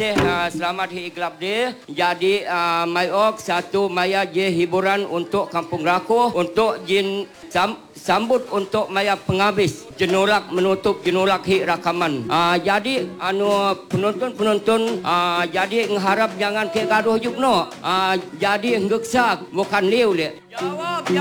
Selamat Hari Gelap dia. Jadi Mayok satu maya je hiburan untuk Kampung Rakuh untuk jin sambut untuk maya penghabis jenolak menutup jenolak hi rakaman. Jadi penonton jadi mengharap jangan ke gaduh juk no. Jadi ngeksak bukan liu le. Jawab.